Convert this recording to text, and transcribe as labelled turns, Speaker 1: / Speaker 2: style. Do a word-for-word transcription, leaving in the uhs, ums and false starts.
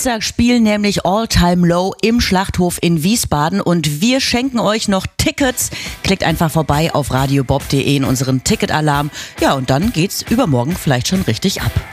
Speaker 1: Dienstag spielen nämlich All Time Low im Schlachthof in Wiesbaden und wir schenken euch noch Tickets. Klickt einfach vorbei auf radiobob punkt de in unseren Ticketalarm. Ja, und dann geht's übermorgen vielleicht schon richtig ab.